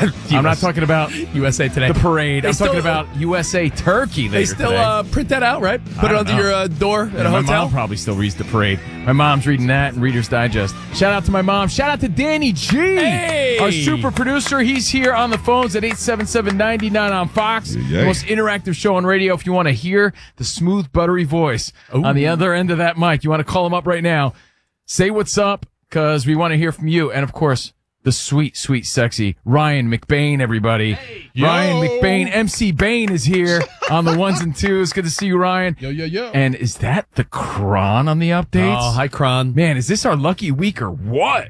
I'm not talking about USA Today. the parade. I'm talking about USA Turkey later They still print that out, right? Put it under your door at a my hotel? mom probably still reads the parade. My mom's reading that and Reader's Digest. Shout out to my mom. Shout out to Danny G, Hey! our super producer. He's here on the phones at 877-99 on Fox. Yay. The most interactive show on radio. If you want to hear the smooth, buttery voice on the other end of that mic, you want to call him up right now. Say what's up, because we want to hear from you. And, of course, the sweet, sweet, sexy Ryan McBain, everybody. Hey, Ryan McBain, MC Bain is here on the ones and twos. Good to see you, Ryan. Yo. And is that the Kron on the updates? Oh, hi, Kron. Man, is this our lucky week or what?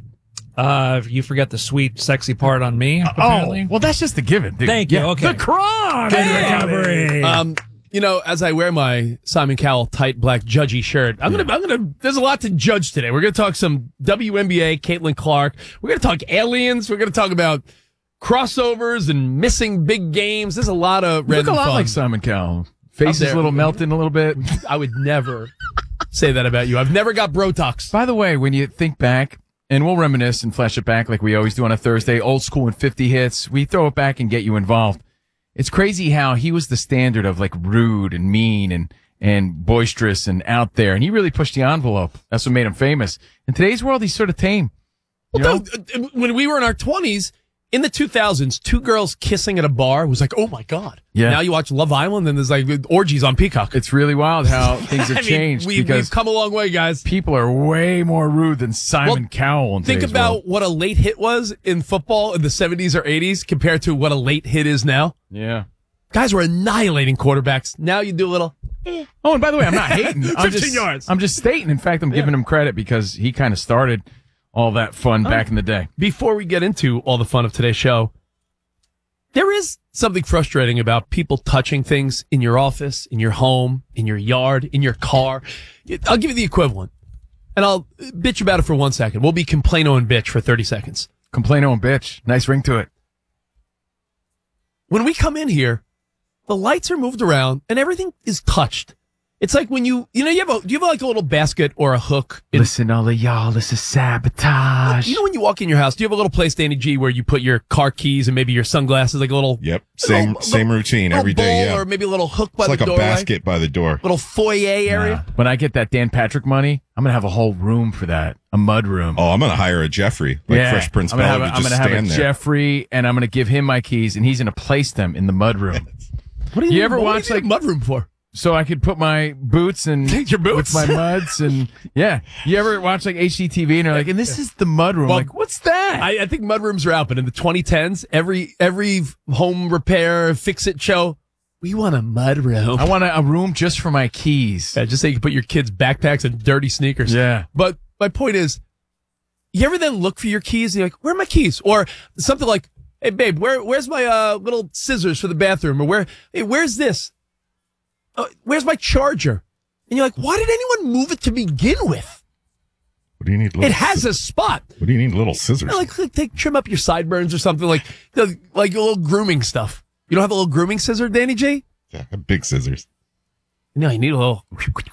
You forgot the sweet, sexy part on me, apparently. Well, that's just a given, dude. Thank you, okay. The Kron! Recovery. As I wear my Simon Cowell tight black judgy shirt, I'm gonna. There's a lot to judge today. We're gonna talk some WNBA, Caitlin Clark. We're gonna talk aliens. We're gonna talk about crossovers and missing big games. There's a lot of You look random a lot fun. like Simon Cowell. Face is a there. little melting a little bit. I would never say that about you. I've never got Brotox. By the way, when you think back, and we'll reminisce and flash it back like we always do on a Thursday, old school and 50 hits, we throw it back and get you involved. It's crazy how he was the standard of like rude and mean and boisterous and out there. And he really pushed the envelope. That's what made him famous. In today's world, he's sort of tame. You know? Well, when we were in our 20s, in the 2000s, two girls kissing at a bar was like, oh my God. Yeah. Now you watch Love Island and there's like orgies on Peacock. It's really wild how things have I mean, changed we've because come a long way, guys. people are way more rude than Simon Cowell in Think today's about world. what a late hit was in football in the 70s or 80s compared to what a late hit is now. Yeah. Guys were annihilating quarterbacks. Now you do a little. Oh, and by the way, I'm not hating. 15 yards. I'm just stating. In fact, I'm giving him credit because he kind of started all that fun back in the day. Before we get into all the fun of today's show, there is something frustrating about people touching things in your office, in your home, in your yard, in your car. I'll give you the equivalent, and I'll bitch about it for 1 second. We'll be complaino and bitch for 30 seconds. Complaino and bitch. Nice ring to it. When we come in here, the lights are moved around and everything is touched. It's like when do you have like a little basket or a hook? Listen, all of y'all, this is sabotage. You know when you walk in your house, do you have a little place, Danny G, where you put your car keys and maybe your sunglasses, like a little... Yep. Same routine every bowl, day, yeah. Or maybe a little hook by It's like the a doorway. basket by the door. Little foyer area. When I get that Dan Patrick money, I'm going to have a whole room for that. A mud room. Oh, I'm going to hire a Jeffrey, like Fresh Prince I'm gonna Bella, have, to I'm just gonna have a stand there. Jeffrey, and I'm going to give him my keys, and he's going to place them in the mud room. What do You ever what watch, do you need like- a mudroom for? So I could put my boots and Your boots? with my muds and yeah. You ever watch like HGTV and they're like, and this is the mud room. Well, like, what's that? I think mudrooms are out, but in the 2010s, every home repair fix-it show, we want a mudroom. I want a room just for my keys. Yeah, just so you can put your kids' backpacks and dirty sneakers. Yeah. But my point is, you ever then look for your keys and you're like, where are my keys? Or something like, hey, babe, where's my little scissors for the bathroom? Or where's this? Where's my charger? And you're like, why did anyone move it to begin with? What do you need? It has a spot. What do you need? Little scissors. Trim up your sideburns or something like your little grooming stuff. You don't have a little grooming scissor, Danny J? Yeah, big scissors. No, you need a little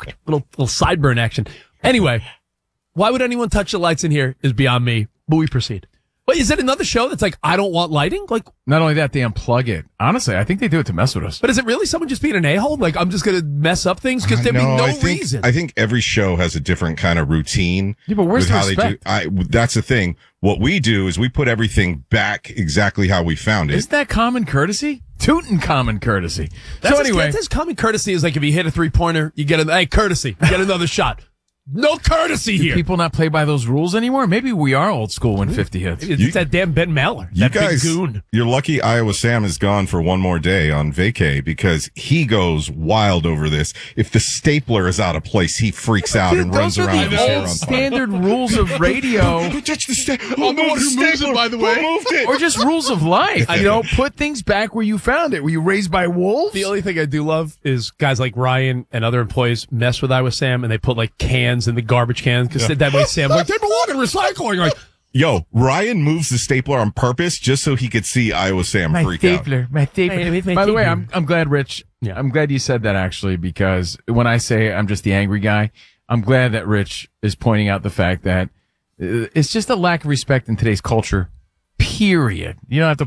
sideburn action. Anyway, why would anyone touch the lights in here is beyond me, but we proceed. Wait, is it another show that's like, I don't want lighting? Like, Not only that, they unplug it. Honestly, I think they do it to mess with us. but is it really someone just being an a-hole? Like, I'm just going to mess up things? Because there'd be no reason. I think every show has a different kind of routine. Yeah, but where's with the how respect? they do. That's the thing. What we do is we put everything back exactly how we found it. Isn't that common courtesy? Tootin' common courtesy. That's So anyway, that's common courtesy is like if you hit a 3-pointer, you get courtesy. You get another shot. No courtesy do here. people not play by those rules anymore? Maybe we are old school when 50 hits. It's that damn Ben Maller. You That guys, big goon. you're lucky Iowa Sam is gone for one more day on vacay because he goes wild over this. If the stapler is out of place, he freaks out Dude, and runs those are around with his the hair old on fire. standard rules of radio. Who touched the stapler? I'm the one who moves it, by the way. Who moved it? Or just rules of life. You know, put things back where you found it. Were you raised by wolves? The only thing I do love is guys like Ryan and other employees mess with Iowa Sam and they put like cans in the garbage cans because that way Sam's like, they belong in recycling. Like, Yo, Ryan moves the stapler on purpose just so he could see Iowa Sam freak out. My stapler. By the way, I'm glad, Rich. Yeah. I'm glad you said that actually, because when I say I'm just the angry guy, I'm glad that Rich is pointing out the fact that it's just a lack of respect in today's culture. Period. You don't have to